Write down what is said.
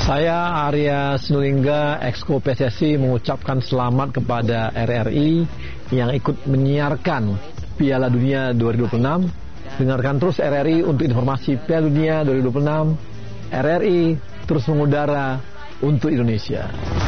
Saya Arya Sinulinga, Exco PSSI, mengucapkan selamat kepada RRI yang ikut menyiarkan Piala Dunia 2026. Dengarkan terus RRI untuk informasi Piala Dunia 2026. RRI terus mengudara untuk Indonesia.